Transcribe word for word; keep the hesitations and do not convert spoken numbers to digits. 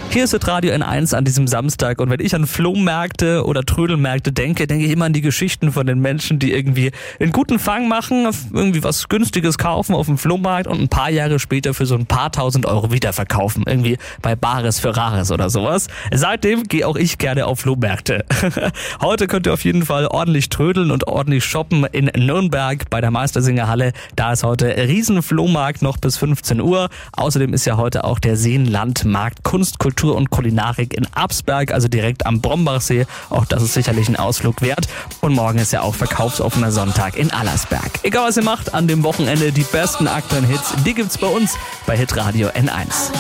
Hier ist Radio N eins an diesem Samstag und wenn ich an Flohmärkte oder Trödelmärkte denke, denke ich immer an die Geschichten von den Menschen, die irgendwie einen guten Fang machen, irgendwie was Günstiges kaufen auf dem Flohmarkt und ein paar Jahre später für so ein paar tausend Euro wiederverkaufen. Irgendwie bei Bares für Rares oder sowas. Seitdem gehe auch ich gerne auf Flohmärkte. Heute könnt ihr auf jeden Fall ordentlich trödeln und ordentlich shoppen in Nürnberg bei der Meistersingerhalle. Da ist heute Riesenflohmarkt noch bis fünfzehn Uhr. Außerdem ist ja heute auch der Seenlandmarkt Kunst, Kultur und Kulinarik in Absberg, also direkt am Brombachsee. Auch das ist sicherlich ein Ausflug wert. Und morgen ist ja auch verkaufsoffener Sonntag in Allersberg. Egal was ihr macht, an dem Wochenende die besten aktuellen Hits, die gibt's bei uns bei Hitradio N eins.